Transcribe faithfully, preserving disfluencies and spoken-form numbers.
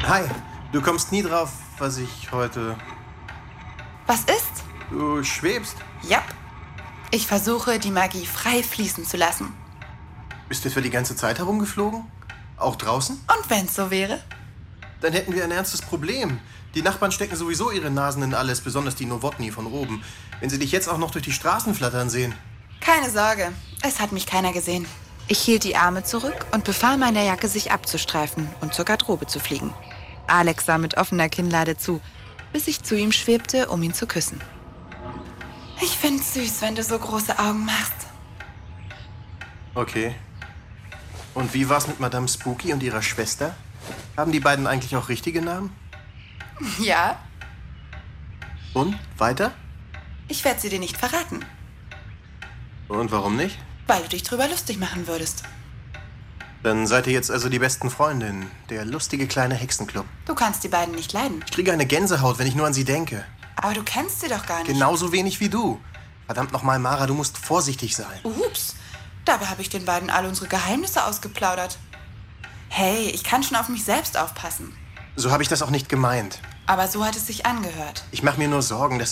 Hi, du kommst nie drauf, was ich heute... Was ist? Du schwebst. Jap. Ich versuche, die Magie frei fließen zu lassen. Bist du etwa die ganze Zeit herumgeflogen? Auch draußen? Und wenn's so wäre? Dann hätten wir ein ernstes Problem. Die Nachbarn stecken sowieso ihre Nasen in alles, besonders die Nowotny von oben. Wenn sie dich jetzt auch noch durch die Straßen flattern sehen. Keine Sorge, es hat mich keiner gesehen. Ich hielt die Arme zurück und befahl meiner Jacke, sich abzustreifen und zur Garderobe zu fliegen. Alex sah mit offener Kinnlade zu, bis ich zu ihm schwebte, um ihn zu küssen. Ich find's süß, wenn du so große Augen machst. Okay. Und wie war's mit Madame Spooky und ihrer Schwester? Haben die beiden eigentlich auch richtige Namen? Ja? Und? Weiter? Ich werde sie dir nicht verraten. Und warum nicht? Weil du dich drüber lustig machen würdest. Dann seid ihr jetzt also die besten Freundinnen. Der lustige kleine Hexenclub. Du kannst die beiden nicht leiden. Ich kriege eine Gänsehaut, wenn ich nur an sie denke. Aber du kennst sie doch gar nicht. Genauso wenig wie du. Verdammt nochmal, Mara, du musst vorsichtig sein. Ups, dabei habe ich den beiden all unsere Geheimnisse ausgeplaudert. Hey, ich kann schon auf mich selbst aufpassen. So habe ich das auch nicht gemeint. Aber so hat es sich angehört. Ich mache mir nur Sorgen, dass